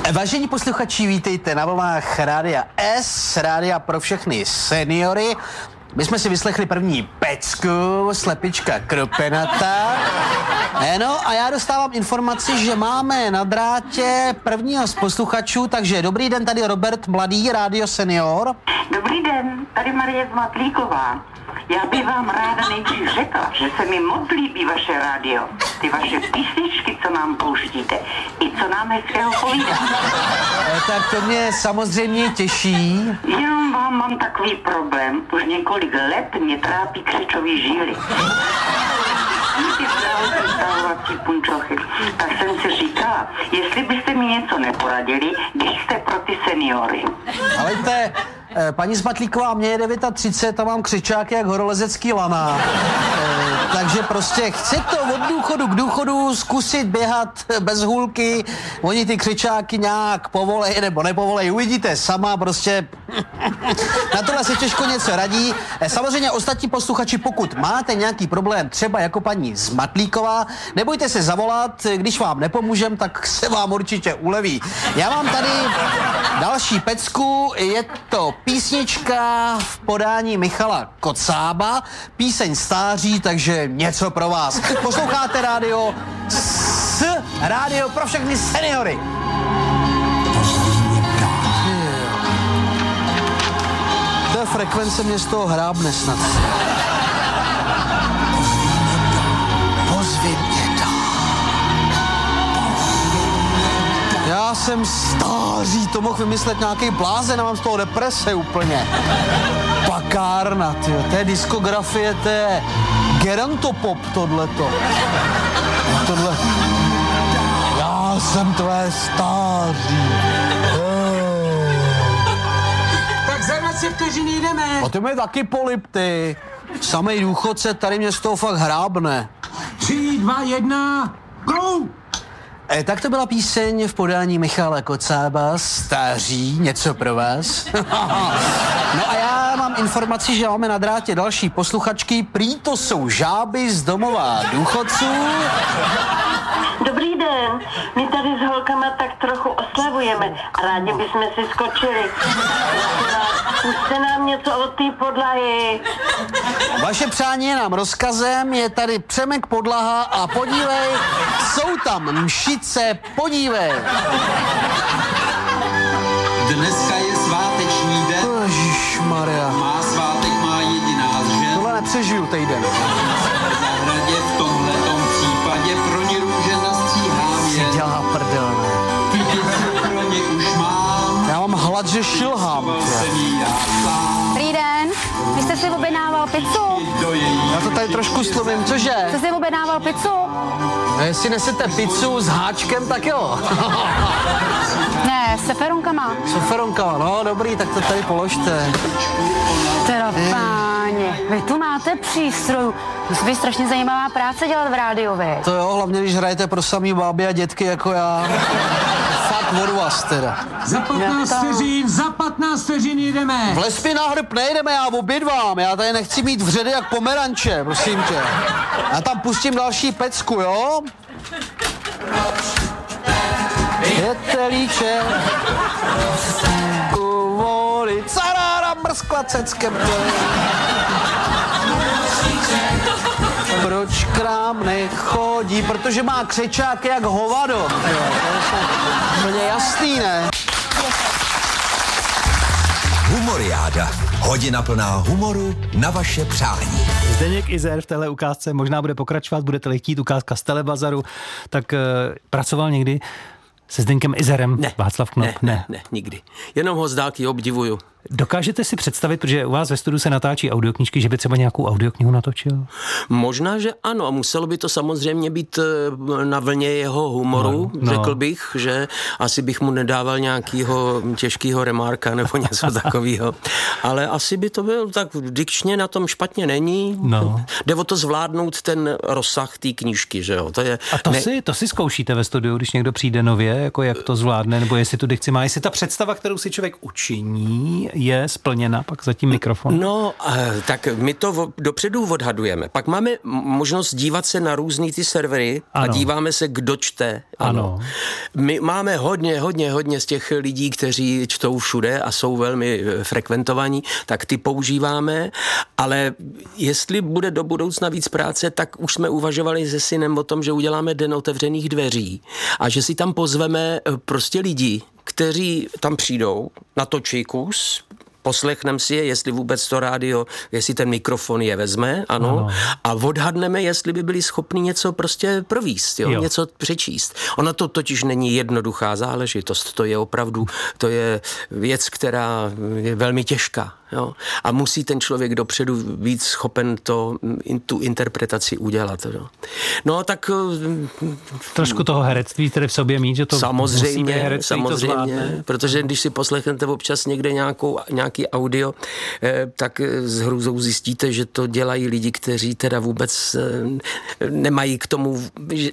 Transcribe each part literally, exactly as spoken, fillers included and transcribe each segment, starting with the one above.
Vážení posluchači, vítejte na vlnách Rádia S, Rádia pro všechny seniory. My jsme si vyslechli první pecku, slepička Kropenata. No a já dostávám informaci, že máme na drátě prvního z posluchačů, takže dobrý den, tady Robert Mladý, Rádio Senior. Dobrý den, tady Marie Zmatlíková. Já bych vám ráda nejdřív řekla, že se mi moc líbí vaše rádio. Ty vaše písničky, co nám pouštíte, i co nám hezkého povídá. E, tak to mě samozřejmě těší. Jenom vám mám takový problém. Už několik let mě trápí křečový žíly. Ty stávací punčochy. Tak jsem si říkala, jestli byste mi něco neporadili, když jste pro ty seniory. Ale te, paní Zmatlíková, mě je třicet devět a mám křičáky jak horolezecký lana. E, takže prostě chci to od důchodu k důchodu zkusit běhat bez hůlky. Oni ty křičáky nějak povolej nebo nepovolej, uvidíte sama, prostě na tohle se těžko něco radí. E, samozřejmě ostatní posluchači, pokud máte nějaký problém, třeba jako paní Zmatlíková, nebojte se zavolat, když vám nepomůžem, tak se vám určitě uleví. Já mám tady další pecku, je to písnička v podání Michala Kocába, píseň Stáří, takže něco pro vás. Posloucháte rádio S, rádio pro všechny seniory. Ta frekvence mě z toho hrábne snad. Pozvi mě dál. Já jsem stáří, to mohl vymyslet nějaký blázen a mám z toho deprese úplně. Pakárna, tyjo, to je diskografie, to je gerontopop tohleto. Tohle. Já jsem tvé stáří. Tak za dvacet vteřin jdeme. A ty mi taky polip, ty. Samej důchodce, tady mě z toho fakt hrábne. Tři, dva, jedna, go! E, tak to byla píseň v podání Michala Kocába, Stáří, něco pro vás. No a já mám informaci, že máme na drátě další posluchačky, prý to jsou žáby z domova důchodců. Dobrý den, my tady s holkama tak trochu oslavujeme a rádi bychom si skočili. Puste nám něco od té podlahy. Vaše přání je nám rozkazem, je tady Přemek Podlaha a podívej, jsou tam mšice, podívej. Dneska je sváteční den. Ježišmarja. Má svátek, má jediná žen. Tohle nepřežiju týden. V zahradě v tomhletom případě pro ně růže nastříhám Si jen. dělá prdel, ne? Kyticu pro ně už mám. Já mám hlad, že šilhám. Jsem jí já sám. Dobrý den, vy jste si objednával pizzu? Do její Já to tady trošku slovím, cože? Jste si objednával pizzu? No, jestli nesete pizzu s háčkem, tak jo. Ne, s seferonkama. Soferonka, no dobrý, tak to tady položte. Teda páně, vy tu máte přístroj. Musí být strašně zajímavá práce dělat v rádiově. To jo, hlavně když hrajete pro samý báby a dětky jako já. Fakt od vás teda. Za patnáct vteřin, za patnáct vteřin jdeme. Vles mi na hrb nejdeme, já obědvám. Já tady nechci mít vředy jak pomeranče, prosím tě. Já tam pustím další pecku, jo? Jetelíče. U vody. Carára mrskla ceckem. Proč krám nechodí? Protože má křečáky jak hovado. To je jasný, ne? Humoriáda. Hodina plná humoru na vaše přání. Zdeněk Izer v téhle ukázce možná bude pokračovat, budete-li chtít, ukázka z Telebazaru, tak uh, pracoval někdy se Zdeňkem Izerem. Ne, Václav Knop? Ne, ne, ne, nikdy. Jenom ho z dálky obdivuju. Dokážete si představit, protože u vás ve studiu se natáčí audioknížky, že by třeba nějakou audioknihu natočil? Možná, že ano, a muselo by to samozřejmě být na vlně jeho humoru, no, no. řekl bych, že asi bych mu nedával nějakýho těžkýho remarka nebo něco takového. Ale asi by to byl, tak dikčně na tom špatně není. No. Jde o to zvládnout ten rozsah té knížky, že jo. To je, A to, ne... si, to si zkoušíte ve studiu, když někdo přijde nově, jako jak to zvládne, nebo jestli tu dikci má, jestli ta představa, kterou si člověk učiní, je splněna pak za tím mikrofon? No, tak my to dopředu odhadujeme. Pak máme možnost dívat se na různý ty servery a ano. díváme se, kdo čte. Ano. Ano. My máme hodně, hodně, hodně z těch lidí, kteří čtou všude a jsou velmi frekventovaní, tak ty používáme, ale jestli bude do budoucna víc práce, tak už jsme uvažovali se synem o tom, že uděláme den otevřených dveří a že si tam pozveme prostě lidi, kteří tam přijdou, natočí kus, poslechneme si je, jestli vůbec to rádio, jestli ten mikrofon je vezme, ano, ano. A odhadneme, jestli by byli schopni něco prostě províst, jo, jo. něco přečíst. Ona to totiž není jednoduchá záležitost, to je opravdu, to je věc, která je velmi těžká. Jo? A musí ten člověk dopředu být schopen to, tu interpretaci udělat. Jo? No tak... Trošku toho herectví tedy v sobě mít, že to samozřejmě, musí herectví, samozřejmě, to zvládne. Protože když si poslechnete občas někde nějakou, nějaký audio, tak s hrůzou zjistíte, že to dělají lidi, kteří teda vůbec nemají k tomu...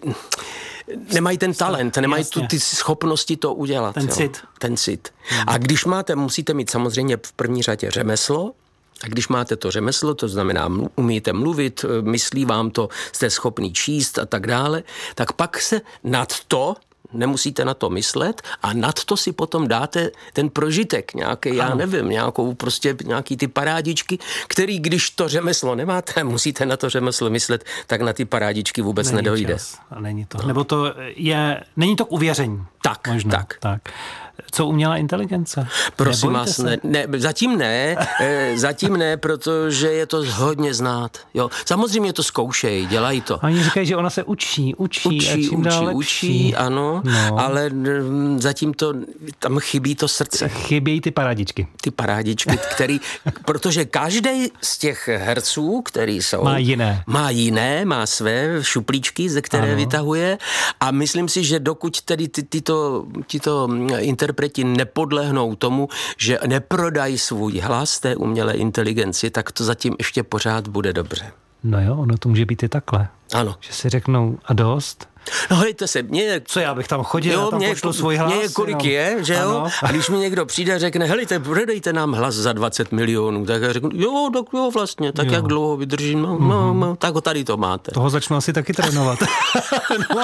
Nemají ten talent, nemají tu, ty schopnosti to udělat. Ten jo. cit. Ten cit. Hmm. A když máte, musíte mít samozřejmě v první řadě řemeslo, a když máte to řemeslo, to znamená, umíte mluvit, myslí vám to, jste schopný číst a tak dále, tak pak se nad to, nemusíte na to myslet a nad to si potom dáte ten prožitek nějaký, já nevím, nějakou prostě nějaký ty parádičky, který když to řemeslo nemáte, musíte na to řemeslo myslet, tak na ty parádičky vůbec není nedojde. Čas. A není to. No. Nebo to je, není to k uvěření. Tak, možná. tak. tak. Co umělá inteligence? Prosím vás, ne, ne, zatím ne, e, zatím ne, protože je to hodně znát. Jo. Samozřejmě to zkoušejí, dělají to. A oni říkají, že ona se učí, učí, učí, a čím učí, dál učí, ano, no. Ale m, zatím to, tam chybí to srdce. Chybějí ty parádičky. Ty parádičky, který, protože každý z těch herců, který jsou... Má jiné. Má jiné, má své šuplíčky, ze které ano. vytahuje a myslím si, že dokud tedy ty, tyto, tyto interpreti nepodlehnou tomu, že neprodají svůj hlas té umělé inteligenci, tak to zatím ještě pořád bude dobře. No jo, ono to může být i takhle. Ano. Že si řeknou a dost. No hejte se, mě... Co já bych tam chodil, jo, já tam mě, pošlu svůj hlas. Mě kolik jenom. je, že jo? Ano. A když mi někdo přijde a řekne, helejte, prodejte nám hlas za dvacet milionů, tak já řeknu, jo, tak jo, vlastně, tak jo. Jak dlouho vydržím, no, mm-hmm. no, no, tak ho tady to máte. Toho začnu asi taky trénovat. No.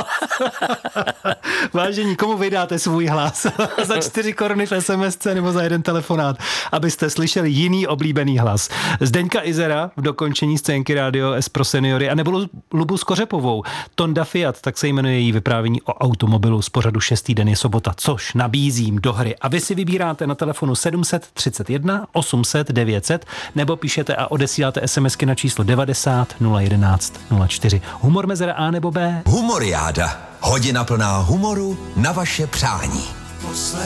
Vážení, komu vydáte svůj hlas? Za čtyři koruny v SMSce nebo za jeden telefonát, abyste slyšeli jiný oblíbený hlas. Zdeňka Izera v dokončení scénky Rádio S pro seniory a nebo Lubu Skořepovou. Tonda Fiat, tak se jmenuje její vyprávění o automobilu z pořadu Šestý den je sobota, což nabízím do hry. A vy si vybíráte na telefonu sedm set třicet jedna osm set devět set nebo píšete a odesíláte SMSky na číslo devadesát nula jedenáct nula čtyři. Humor mezera A nebo B? Humoriáda. Hodina plná humoru na vaše přání.